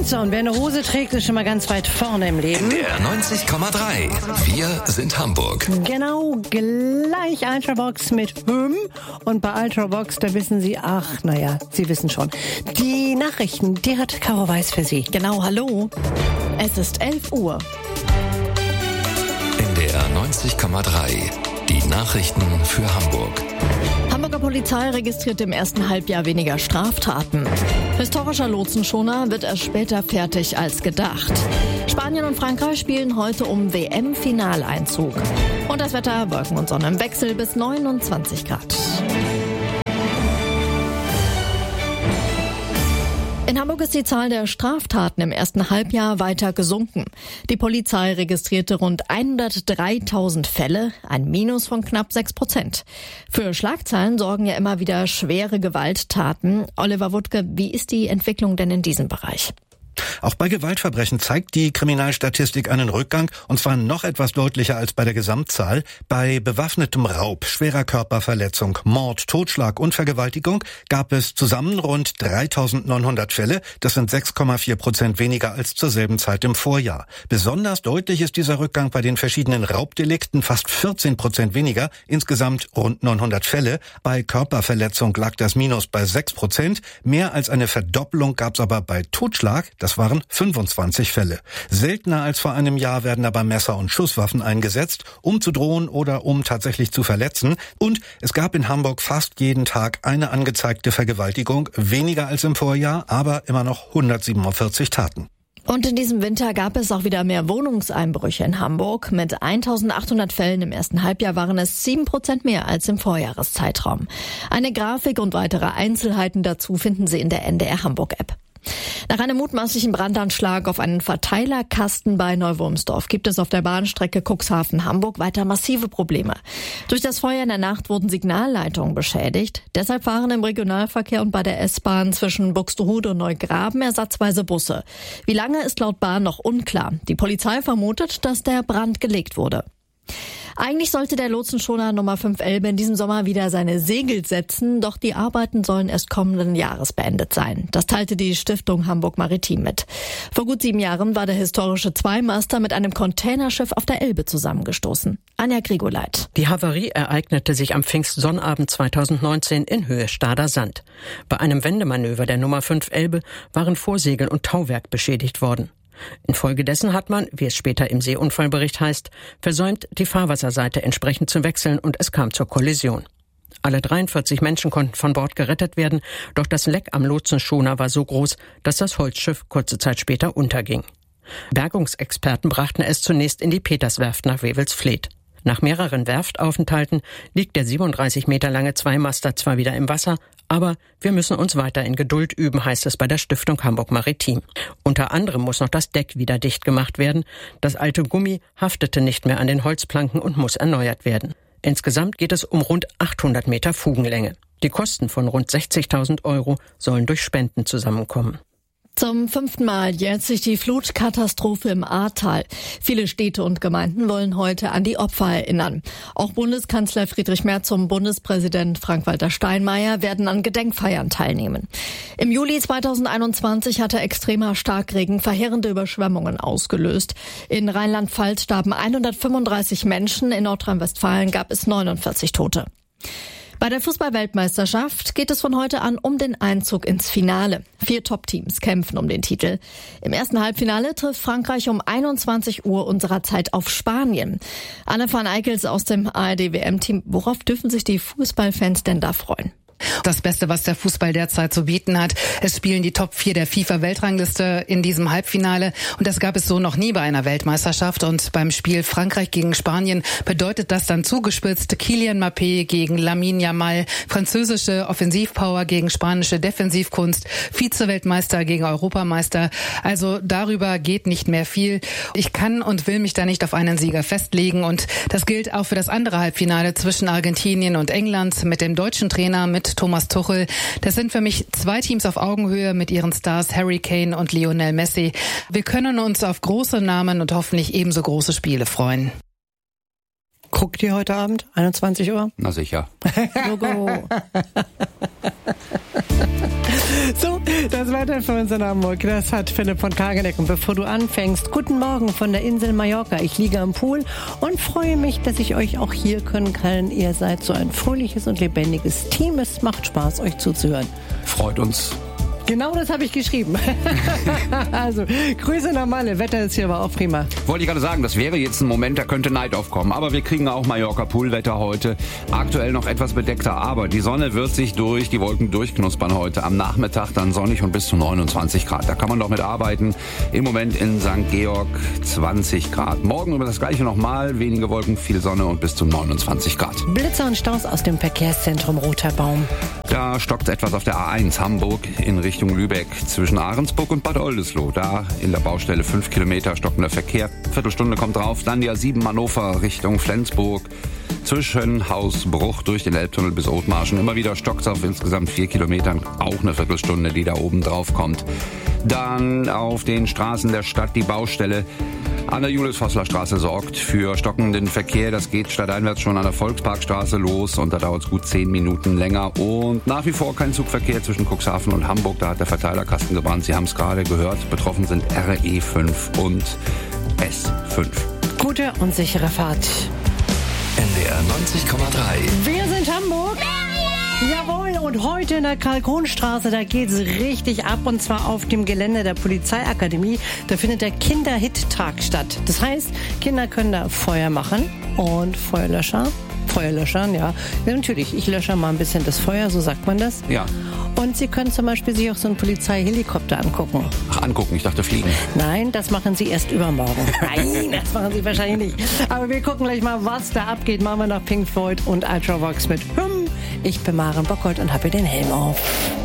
So, und wer eine Hose trägt, ist schon mal ganz weit vorne im Leben. In der 90,3. Wir sind Hamburg. Genau, gleich Ultravox mit Und bei Ultravox, da wissen Sie, Sie wissen schon. Die Nachrichten, die hat Caro Weiß für Sie. Genau, hallo. Es ist 11 Uhr. In der 90,3. Die Nachrichten für Hamburg. Hamburger Polizei registriert im ersten Halbjahr weniger Straftaten. Historischer Lotsenschoner wird erst später fertig als gedacht. Spanien und Frankreich spielen heute um WM-Finaleinzug. Und das Wetter, Wolken und Sonne im Wechsel bis 29 Grad. In Hamburg ist die Zahl der Straftaten im ersten Halbjahr weiter gesunken. Die Polizei registrierte rund 103.000 Fälle, ein Minus von knapp 6%. Für Schlagzeilen sorgen ja immer wieder schwere Gewalttaten. Oliver Wuttke, wie ist die Entwicklung denn in diesem Bereich? Auch bei Gewaltverbrechen zeigt die Kriminalstatistik einen Rückgang, und zwar noch etwas deutlicher als bei der Gesamtzahl. Bei bewaffnetem Raub, schwerer Körperverletzung, Mord, Totschlag und Vergewaltigung gab es zusammen rund 3.900 Fälle. Das sind 6,4% weniger als zur selben Zeit im Vorjahr. Besonders deutlich ist dieser Rückgang bei den verschiedenen Raubdelikten, fast 14% weniger, insgesamt rund 900 Fälle. Bei Körperverletzung lag das Minus bei 6%. Mehr als eine Verdoppelung gab es aber bei Totschlag. Das waren 25 Fälle. Seltener als vor einem Jahr werden aber Messer und Schusswaffen eingesetzt, um zu drohen oder um tatsächlich zu verletzen. Und es gab in Hamburg fast jeden Tag eine angezeigte Vergewaltigung, weniger als im Vorjahr, aber immer noch 147 Taten. Und in diesem Winter gab es auch wieder mehr Wohnungseinbrüche in Hamburg. Mit 1.800 Fällen im ersten Halbjahr waren es 7% mehr als im Vorjahreszeitraum. Eine Grafik und weitere Einzelheiten dazu finden Sie in der NDR Hamburg-App. Nach einem mutmaßlichen Brandanschlag auf einen Verteilerkasten bei Neuwurmsdorf gibt es auf der Bahnstrecke Cuxhaven-Hamburg weiter massive Probleme. Durch das Feuer in der Nacht wurden Signalleitungen beschädigt. Deshalb fahren im Regionalverkehr und bei der S-Bahn zwischen Buxtehude und Neugraben ersatzweise Busse. Wie lange ist laut Bahn noch unklar. Die Polizei vermutet, dass der Brand gelegt wurde. Eigentlich sollte der Lotsenschoner Nummer 5 Elbe in diesem Sommer wieder seine Segel setzen, doch die Arbeiten sollen erst kommenden Jahres beendet sein. Das teilte die Stiftung Hamburg Maritim mit. Vor gut 7 Jahren war der historische Zweimaster mit einem Containerschiff auf der Elbe zusammengestoßen. Anja Grigoleit. Die Havarie ereignete sich am Pfingstsonnabend 2019 in Höhe Stader Sand. Bei einem Wendemanöver der Nummer 5 Elbe waren Vorsegel und Tauwerk beschädigt worden. Infolgedessen hat man, wie es später im Seeunfallbericht heißt, versäumt, die Fahrwasserseite entsprechend zu wechseln, und es kam zur Kollision. Alle 43 Menschen konnten von Bord gerettet werden, doch das Leck am Lotsenschoner war so groß, dass das Holzschiff kurze Zeit später unterging. Bergungsexperten brachten es zunächst in die Peterswerft nach Wewelsfleth. Nach mehreren Werftaufenthalten liegt der 37 Meter lange Zweimaster zwar wieder im Wasser, aber wir müssen uns weiter in Geduld üben, heißt es bei der Stiftung Hamburg Maritim. Unter anderem muss noch das Deck wieder dicht gemacht werden. Das alte Gummi haftete nicht mehr an den Holzplanken und muss erneuert werden. Insgesamt geht es um rund 800 Meter Fugenlänge. Die Kosten von rund 60.000 € sollen durch Spenden zusammenkommen. Zum 5. Mal jährt sich die Flutkatastrophe im Ahrtal. Viele Städte und Gemeinden wollen heute an die Opfer erinnern. Auch Bundeskanzler Friedrich Merz und Bundespräsident Frank-Walter Steinmeier werden an Gedenkfeiern teilnehmen. Im Juli 2021 hatte extremer Starkregen verheerende Überschwemmungen ausgelöst. In Rheinland-Pfalz starben 135 Menschen, in Nordrhein-Westfalen gab es 49 Tote. Bei der Fußball-Weltmeisterschaft geht es von heute an um den Einzug ins Finale. 4 Top-Teams kämpfen um den Titel. Im ersten Halbfinale trifft Frankreich um 21 Uhr unserer Zeit auf Spanien. Anne van Eickels aus dem ARD-WM-Team. Worauf dürfen sich die Fußballfans denn da freuen? Das Beste, was der Fußball derzeit zu bieten hat. Es spielen die Top 4 der FIFA-Weltrangliste in diesem Halbfinale. Und das gab es so noch nie bei einer Weltmeisterschaft. Und beim Spiel Frankreich gegen Spanien bedeutet das dann zugespitzt Kylian Mbappé gegen Lamine Yamal, französische Offensivpower gegen spanische Defensivkunst, Vize-Weltmeister gegen Europameister. Also darüber geht nicht mehr viel. Ich kann und will mich da nicht auf einen Sieger festlegen. Und das gilt auch für das andere Halbfinale zwischen Argentinien und England mit dem deutschen Trainer, mit Thomas Tuchel. Das sind für mich 2 Teams auf Augenhöhe mit ihren Stars Harry Kane und Lionel Messi. Wir können uns auf große Namen und hoffentlich ebenso große Spiele freuen. Guckt ihr heute Abend? 21 Uhr? Na sicher. Logo. So, das Wetter für uns in Hamburg, das hat Philipp von Kageneck. Und bevor du anfängst, guten Morgen von der Insel Mallorca. Ich liege am Pool und freue mich, dass ich euch auch hier können kann. Ihr seid so ein fröhliches und lebendiges Team. Es macht Spaß, euch zuzuhören. Freut uns. Genau das habe ich geschrieben. Also, Grüße nach Malle. Wetter ist hier aber auch prima. Wollte ich gerade sagen, das wäre jetzt ein Moment, da könnte Neid aufkommen. Aber wir kriegen auch Mallorca-Poolwetter heute. Aktuell noch etwas bedeckter, aber die Sonne wird sich durch die Wolken durchknuspern heute. Am Nachmittag dann sonnig und bis zu 29 Grad. Da kann man doch mit arbeiten. Im Moment in St. Georg 20 Grad. Morgen über das Gleiche nochmal. Wenige Wolken, viel Sonne und bis zu 29 Grad. Blitzer und Staus aus dem Verkehrszentrum Roter Baum. Da stockt etwas auf der A1 Hamburg in Richtung Lübeck zwischen Ahrensburg und Bad Oldesloe. Da in der Baustelle 5 Kilometer stockender Verkehr. Viertelstunde kommt drauf. Dann die A7 Hannover Richtung Flensburg. Zwischen Hausbruch durch den Elbtunnel bis Othmarschen. Immer wieder stockt es auf insgesamt 4 Kilometern. Auch eine Viertelstunde, die da oben drauf kommt. Dann auf den Straßen der Stadt die Baustelle an der Julius-Vossler-Straße sorgt für stockenden Verkehr. Das geht stadteinwärts schon an der Volksparkstraße los und da dauert es gut 10 Minuten länger. Und nach wie vor kein Zugverkehr zwischen Cuxhaven und Hamburg. Da hat der Verteilerkasten gebrannt. Sie haben es gerade gehört. Betroffen sind RE5 und S5. Gute und sichere Fahrt. NDR 90,3. Wir sind Hamburg. Jawohl, und heute in der Karl-Kron-Straße, da geht's richtig ab, und zwar auf dem Gelände der Polizeiakademie. Da findet der Kinder-Hit-Tag statt. Das heißt, Kinder können da Feuer machen und Feuerlöschern, ja. Ja, natürlich, ich lösche mal ein bisschen das Feuer, so sagt man das. Ja. Und Sie können zum Beispiel sich auch so einen Polizeihelikopter angucken. Ach, angucken, ich dachte fliegen. Nein, das machen Sie erst übermorgen. Nein, das machen Sie wahrscheinlich nicht. Aber wir gucken gleich mal, was da abgeht. Machen wir noch Pink Floyd und Ultravox mit Hymn. Ich bin Maren Bockholt und habe den Helm auf.